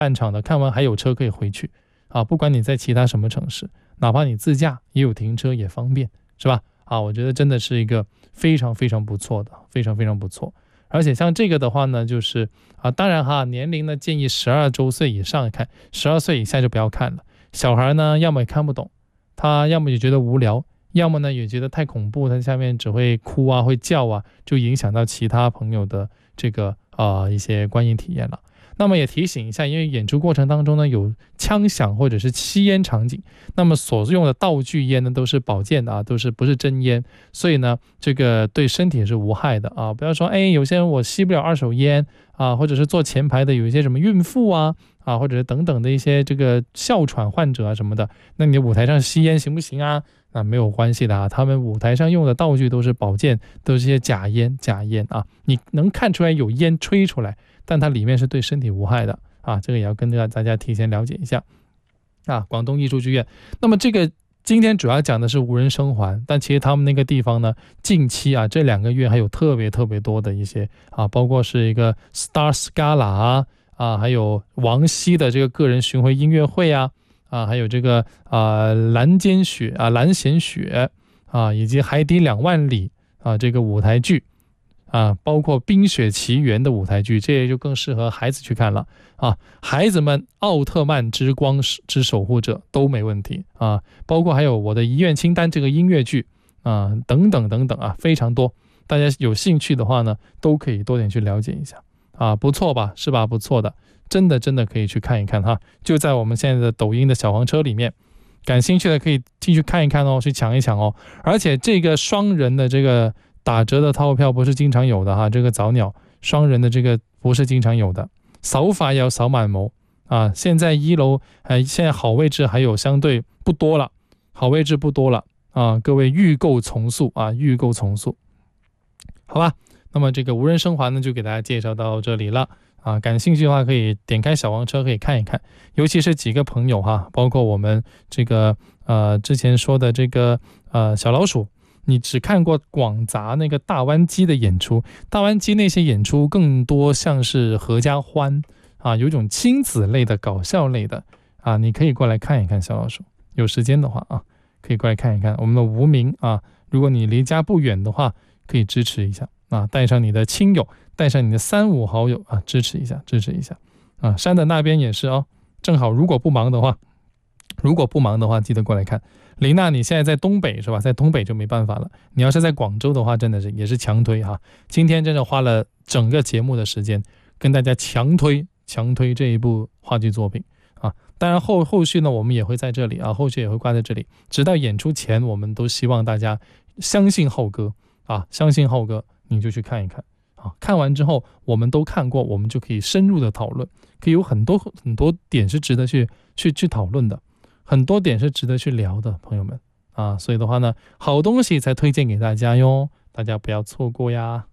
半场的，看完还有车可以回去啊，不管你在其他什么城市，哪怕你自驾也有停车也方便，是吧？啊，我觉得真的是一个非常非常不错的，非常非常不错。而且像这个的话呢，就是当然哈，年龄呢建议12周岁以上看，12岁以下就不要看了。小孩呢，要么也看不懂，他要么也觉得无聊，要么呢也觉得太恐怖，他下面只会哭啊，会叫啊，就影响到其他朋友的这个一些观影体验了。那么也提醒一下，因为演出过程当中呢有枪响或者是吸烟场景，那么所用的道具烟呢都是保健的都是不是真烟，所以呢这个对身体是无害的不要说有些人我吸不了二手烟或者是坐前排的有一些什么孕妇或者是等等的一些这个哮喘患者什么的，那你的舞台上吸烟行不行啊？那没有关系的他们舞台上用的道具都是保健，都是些假烟你能看出来有烟吹出来，但它里面是对身体无害的这个也要跟大家提前了解一下广东艺术剧院。那么这个今天主要讲的是无人生还，但其实他们那个地方呢，近期这2个月还有特别特别多的一些包括是一个 Star Scala 还有王晰的这个个人巡回音乐会还有这个蓝弦雪以及海底2万里这个舞台剧包括冰雪奇缘的舞台剧，这也就更适合孩子去看了孩子们奥特曼之光之守护者都没问题包括还有我的遗愿清单这个音乐剧等等等等非常多，大家有兴趣的话呢都可以多点去了解一下不错吧，是吧？不错的，真的可以去看一看就在我们现在的抖音的小黄车里面，感兴趣的可以进去看一看去抢一抢而且这个双人的这个打折的套票不是经常有的这个早鸟双人的这个不是经常有的，扫法也要扫满模现在1楼现在好位置还有相对不多了，好位置不多了各位预购从速预购从速，好吧？那么这个无人生还呢就给大家介绍到这里了感兴趣的话可以点开小黄车可以看一看，尤其是几个朋友包括我们这个之前说的这个小老鼠，你只看过广杂那个大湾机的演出，大湾机那些演出更多像是合家欢有一种亲子类的搞笑类的你可以过来看一看小老鼠，有时间的话可以过来看一看我们的无名如果你离家不远的话可以支持一下带上你的亲友，带上你的3、5好友支持一下山的那边也是正好如果不忙的话记得过来看。林娜你现在在东北是吧？在东北就没办法了，你要是在广州的话真的是也是强推今天真的花了整个节目的时间跟大家强推这一部话剧作品当然后续呢我们也会在这里后续也会挂在这里，直到演出前我们都希望大家相信浩哥相信浩哥，你就去看一看看完之后我们都看过，我们就可以深入的讨论，可以有很多点是值得去讨论的，很多点是值得去聊的朋友们所以的话呢好东西才推荐给大家哟，大家不要错过呀。